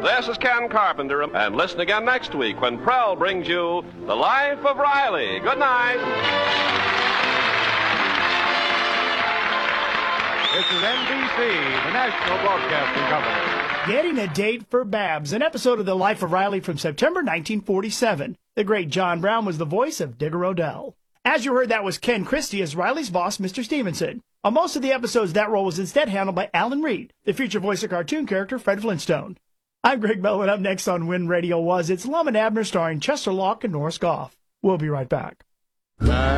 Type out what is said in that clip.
This is Ken Carpenter, and listen again next week when Prell brings you The Life of Riley. Good night. This is NBC, the National Broadcasting Company. Getting a Date for Babs, an episode of The Life of Riley from September 1947. The great John Brown was the voice of Digger O'Dell. As you heard, that was Ken Christie as Riley's boss, Mr. Stevenson. On most of the episodes, that role was instead handled by Alan Reed, the future voice of cartoon character Fred Flintstone. I'm Greg Bell, up next on When Radio Was, it's Lum and Abner starring Chester Locke and Norris Goff. We'll be right back.